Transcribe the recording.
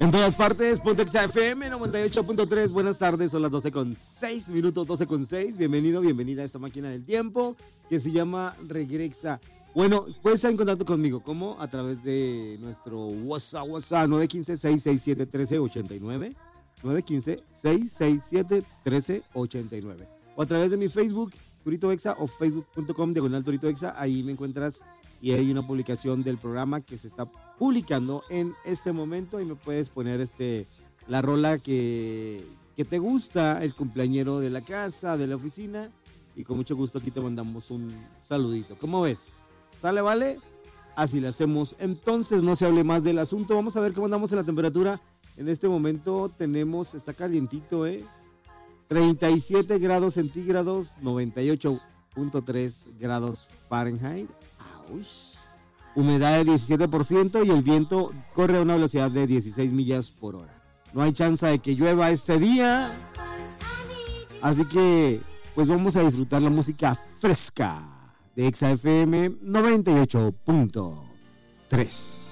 En todas partes, Ponte Exa FM 98.3. Buenas tardes, son las 12:06 minutos, 12:06. Bienvenido, bienvenida a esta máquina del tiempo que se llama Regrexa. Bueno, puedes estar en contacto conmigo, ¿cómo? A través de nuestro WhatsApp 915-667-1389. 915-667-1389. O a través de mi Facebook, Torito Exa, o facebook.com/Torito Exa. Ahí me encuentras y hay una publicación del programa que se está publicando en este momento y me puedes poner la rola que te gusta, el cumpleañero de la casa, de la oficina, y con mucho gusto aquí te mandamos un saludito. ¿Cómo ves? ¿Sale, vale? Así lo hacemos. Entonces no se hable más del asunto. Vamos a ver cómo andamos en la temperatura. En este momento está calientito, 37 grados centígrados, 98.3 grados Fahrenheit. Humedad de 17% y el viento corre a una velocidad de 16 millas por hora. No hay chance de que llueva este día. Así que, pues vamos a disfrutar la música fresca de Exa FM 98.3.